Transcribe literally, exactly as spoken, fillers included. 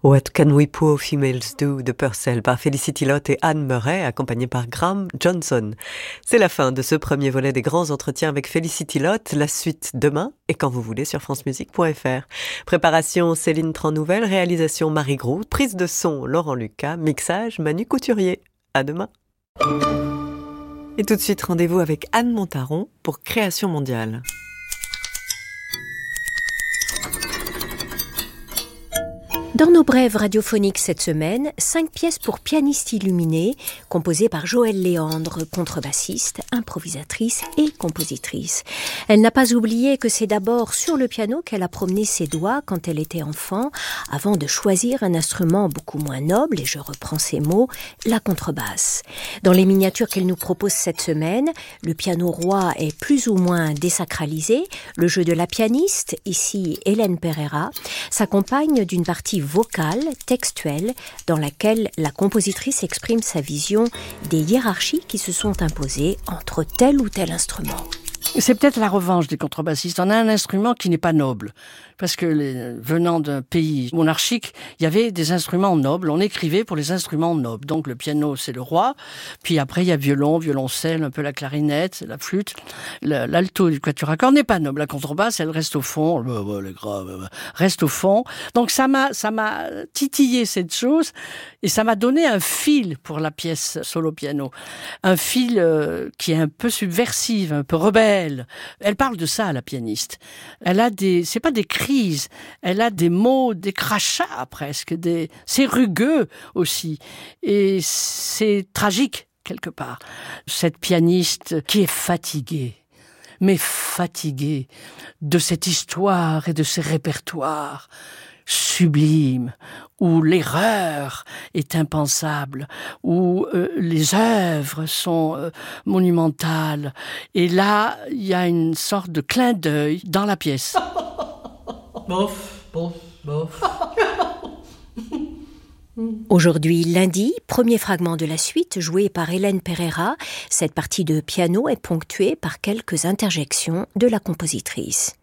What Can We Poor Females Do de Purcell par Felicity Lott et Anne Murray, accompagnée par Graham Johnson. C'est la fin de ce premier volet des grands entretiens avec Felicity Lott. La suite demain et quand vous voulez sur france musique point f r. Préparation Céline Trannouvelle, réalisation Marie Groult, prise de son Laurent Lucas, mixage Manu Couturier. À demain. Et tout de suite, rendez-vous avec Anne Montaron pour Création mondiale. Dans nos brèves radiophoniques cette semaine, cinq pièces pour pianiste illuminé, composées par Joëlle Léandre, contrebassiste, improvisatrice et compositrice. Elle n'a pas oublié que c'est d'abord sur le piano qu'elle a promené ses doigts quand elle était enfant, avant de choisir un instrument beaucoup moins noble, et je reprends ces mots, la contrebasse. Dans les miniatures qu'elle nous propose cette semaine, le piano roi est plus ou moins désacralisé. Le jeu de la pianiste, ici Hélène Pereira, s'accompagne d'une partie vocale, textuelle, dans laquelle la compositrice exprime sa vision des hiérarchies qui se sont imposées entre tel ou tel instrument. C'est peut-être la revanche des contrebassistes. On a un instrument qui n'est pas noble. Parce que les, venant d'un pays monarchique, il y avait des instruments nobles. On écrivait pour les instruments nobles. Donc le piano, c'est le roi. Puis après, il y a violon, violoncelle, un peu la clarinette, la flûte. Le, l'alto du quatuor à cordes n'est pas noble. La contrebasse, elle reste au fond. Bah, bah, les gras, bah, bah, reste au fond. Donc ça m'a, ça m'a titillé cette chose. Et ça m'a donné un fil pour la pièce solo piano. Un fil euh, qui est un peu subversif, un peu rebelle. Elle parle de ça, la pianiste. Elle a des, c'est pas des crises, elle a des mots, des crachats presque, des, c'est rugueux aussi. Et c'est tragique, quelque part. Cette pianiste qui est fatiguée, mais fatiguée de cette histoire et de ces répertoires sublimes, où l'erreur est impensable, où euh, les œuvres sont euh, monumentales. Et là, il y a une sorte de clin d'œil dans la pièce. Bof, bof, bof. Aujourd'hui, lundi, premier fragment de la suite joué par Hélène Pereira. Cette partie de piano est ponctuée par quelques interjections de la compositrice.